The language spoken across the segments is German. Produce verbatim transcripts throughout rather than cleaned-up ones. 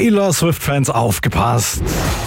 Taylor Swift-Fans aufgepasst.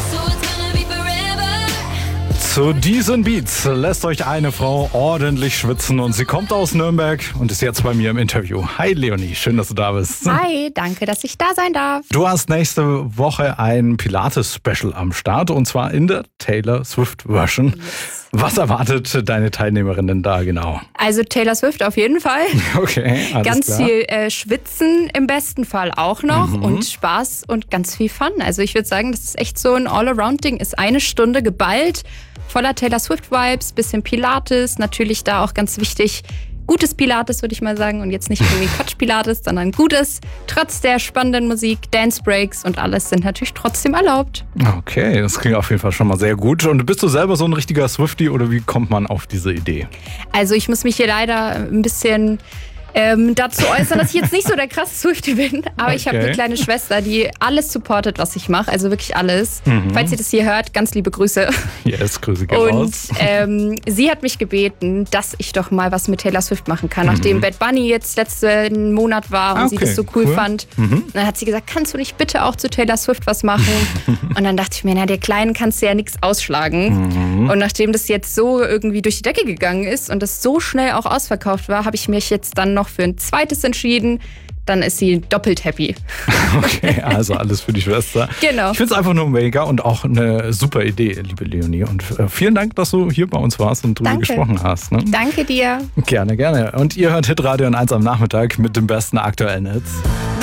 Zu diesen Beats lässt euch eine Frau ordentlich schwitzen und sie kommt aus Nürnberg und ist jetzt bei mir im Interview. Hi Leonie, schön, dass du da bist. Hi, danke, dass ich da sein darf. Du hast nächste Woche ein Pilates-Special am Start und zwar in der Taylor Swift-Version. Yes. Was erwartet deine Teilnehmerinnen da genau? Also Taylor Swift auf jeden Fall. Okay, alles Ganz klar. viel äh, Schwitzen im besten Fall auch noch Mhm. und Spaß und ganz viel Fun. Also ich würde sagen, das ist echt so ein All-Around-Ding. Ist eine Stunde geballt, voller Taylor Swift-Vibes, bisschen Pilates. Natürlich da auch ganz wichtig, gutes Pilates, würde ich mal sagen. Und jetzt nicht irgendwie Quatsch-Pilates, sondern gutes. Trotz der spannenden Musik, Dance-Breaks und alles sind natürlich trotzdem erlaubt. Okay, das klingt auf jeden Fall schon mal sehr gut. Und bist du selber so ein richtiger Swiftie oder wie kommt man auf diese Idee? Also ich muss mich hier leider ein bisschen ähm, dazu äußern, dass ich jetzt nicht so der krasse Swiftie bin. Aber Okay. ich habe eine kleine Schwester, die alles supportet, was ich mache. Also wirklich alles. Mhm. Falls ihr das hier hört, ganz liebe Grüße. Yes, Grüße gehen Und raus. ähm, sie hat mich gebeten, dass ich doch mal was mit Taylor Swift machen kann. Nachdem Bad Bunny jetzt letzten Monat war und Ah, sie okay, das so cool, cool. fand. Mhm. Dann hat sie gesagt, kannst du nicht bitte auch zu Taylor Swift was machen? Und dann dachte ich mir, na, der Kleinen kannst du ja nichts ausschlagen. Mhm. Und nachdem das jetzt so irgendwie durch die Decke gegangen ist und das so schnell auch ausverkauft war, habe ich mich jetzt dann noch für ein zweites entschieden. Dann ist sie doppelt happy. Okay, also alles für die Schwester. Genau. Ich finde es einfach nur mega und auch eine super Idee, liebe Leonie. Und äh, vielen Dank, dass du hier bei uns warst und drüber Danke. gesprochen hast. Ne? Danke dir. Gerne, gerne. Und ihr hört Hitradio an eins am Nachmittag mit dem besten aktuellen Hits.